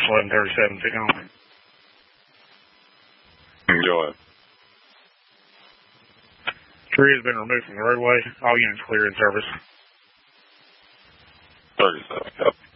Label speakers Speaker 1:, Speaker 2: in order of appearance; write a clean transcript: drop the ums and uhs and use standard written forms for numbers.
Speaker 1: 1137, take on.
Speaker 2: Go ahead.
Speaker 1: Tree has been removed from the roadway. All units clear in service.
Speaker 2: 37, yep.